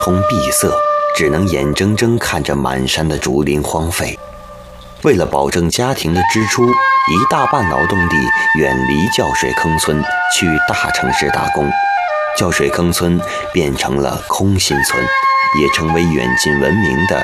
通闭塞，只能眼睁睁看着满山的竹林荒废。为了保证家庭的支出，一大半劳动力远离叫水坑村，去大城市打工。叫水坑村变成了空心村，也成为远近闻名的